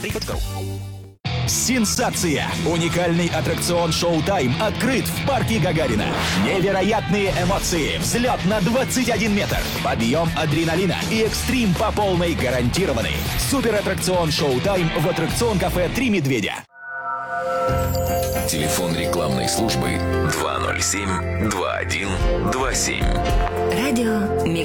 Приходько.ру. Сенсация! Уникальный аттракцион «Шоу-тайм» открыт в парке Гагарина. Невероятные эмоции, взлет на 21 метр, подъем адреналина и экстрим по полной гарантированы. Суператтракцион «Шоу-тайм» в аттракцион-кафе «Три медведя». Телефон рекламной службы 207-2127. Радио